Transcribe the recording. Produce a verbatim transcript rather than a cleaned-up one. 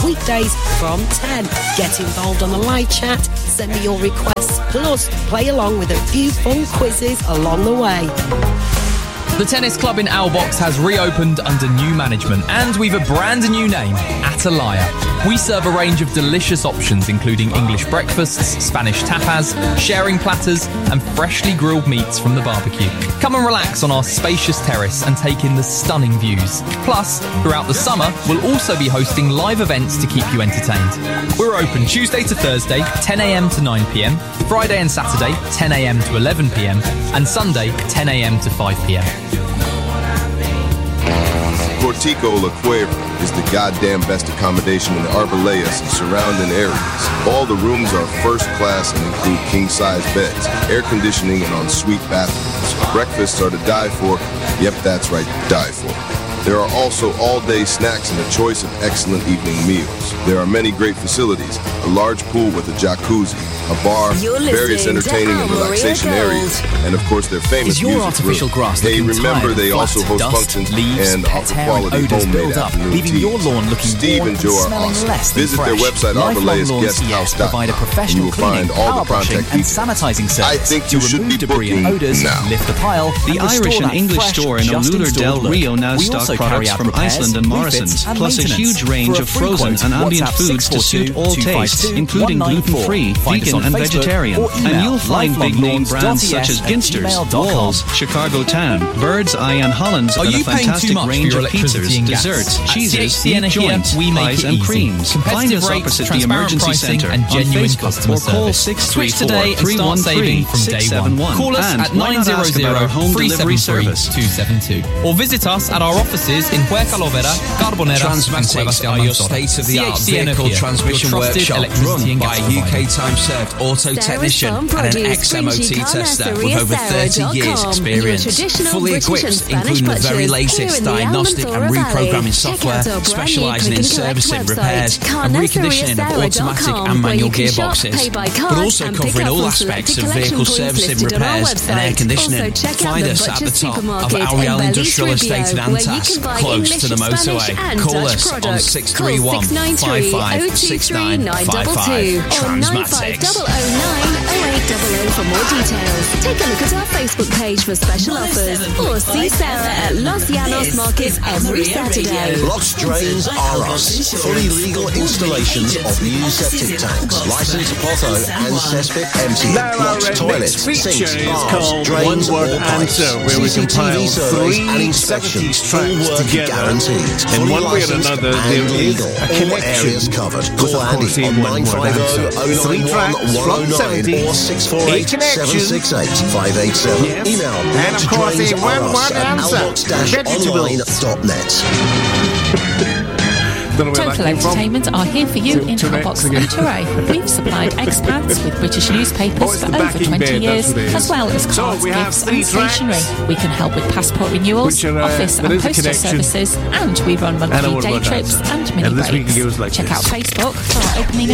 weekdays from ten. Get involved on the live chat, send me your requests, plus play along with a few fun quizzes along the way. The tennis club in Owlbox has reopened under new management, and we've a brand new name, Atalaya. We serve a range of delicious options, including English breakfasts, Spanish tapas, sharing platters, and freshly grilled meats from the barbecue. Come and relax on our spacious terrace and take in the stunning views. Plus, throughout the summer, we'll also be hosting live events to keep you entertained. We're open Tuesday to Thursday, ten a.m. to nine p.m, Friday and Saturday, ten a.m. to eleven p.m, and Sunday, ten a.m. to five p.m. Cortico La Cueva is the goddamn best accommodation in the Arboledas and surrounding areas. All the rooms are first class and include king-size beds, air conditioning, and ensuite bathrooms. Breakfasts are to die for. Yep, that's right, die for. There are also all-day snacks and a choice of excellent evening meals. There are many great facilities, a large pool with a jacuzzi, a bar, various entertaining and relaxation areas, and of course their famous Is your music artificial room. grass Hey, looking remember tired, they flat, also host dust, functions leaves, and pet offer hair and quality odours homemade build up, afternoon leaving teas. your lawn looking Steve worn and and Joe are smelling awesome. less than Visit fresh. their website, Lifelong arboledas Lawns guest E S house dot com, provide a and you professional will cleaning, find all power the brushing contact and details. sanitising service I think to you should remove be debris and booking odours, now. lift the pile, The and restore Irish and that English fresh, store in just Uludar del installed look. Rio now We stock also products carry out from repairs, Iceland and Morrison's, refits and plus a maintenance. huge range For a of free frozen quote, and ambient WhatsApp foods to suit all tastes, including gluten-free, vegan and vegetarian. And you'll find big name brands such as Ginsters, Walls, Chicago Town, Bird's Eye and Hollands, Are and a you paying too fantastic much for range your of electricity pizzas, and gas? desserts, At cheeses, C H C Energia, joints, we make pies it and easy. creams. Find Competitive us rates, opposite the transparent Emergency pricing, Centre and on genuine Facebook customer or call service. six three Switch four, today and three start one saving three, from day six seven one. one. Call us And at why nine not zero ask about zero, our home three seven delivery three, service? two seven two. Or visit us at our offices in Huercalovera, Carbonera, Transmatics are your state-of-the-art vehicle transmission workshop run by a U K time-served auto technician and an ex-M O T tester with over thirty years experience. Fully equipped, including the very latest diagnostic and reprogramming software, specialising in servicing, repairs and reconditioning of automatic and manual gearboxes, but also covering all aspects of vehicle servicing, repairs and air conditioning. Find us at the top of Ariel Industrial Estate in Antas, close to the motorway. Call us on six three one, five five six nine five five. Transmatics. For more details, take a look at our Facebook page for special offers, or see Sarah at Los Llanos Market every Saturday. Blocks Drains R Us, fully legal installations of new septic tanks, licensed Potto and Cesspit empty, blocks toilets, sinks, bars, drains or pipes, where we C C T V compile surveys three and inspections, full tracks work together. guaranteed, In fully one way or licensed another, and there is legal, a all connection areas covered. with, Call of course, Andy the on one nine word five zero, answer. oh Three nine tracks one, one oh from nine seventy, or six four a eight, seven six eight, five eight seven. Yes. Email And of course, a one-word answer. online dot net. Total Entertainment are here for you in Owlbox and Touré. We've supplied expats with British newspapers Oh, for over twenty years, as well as So cards, we have gifts three and stationery. tracks, We can help with passport renewals, which are, uh, office there and is a postal connection. services, and we run And a monthly one day word trips answer. and mini And this we can breaks. use like Check this. out Facebook for our opening